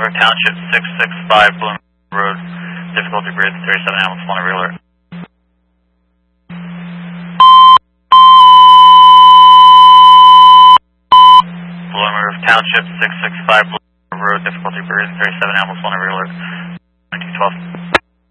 River Township 665 Bloom Road, difficulty breathing 37 ambulance 1 real alert. Bloom River Township 665 Bloom Road, difficulty breathing 37 ambulance 1 real alert. 1912.